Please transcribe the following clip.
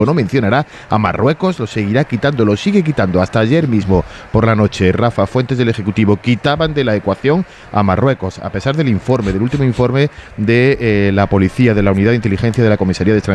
no mencionará a Marruecos, lo seguirá quitando, lo sigue quitando. Hasta ayer mismo por la noche, Rafa, fuentes del Ejecutivo quitaban de la ecuación a Marruecos, a pesar del último informe de la policía, de la Unidad de Inteligencia de la Comisaría de Extranjería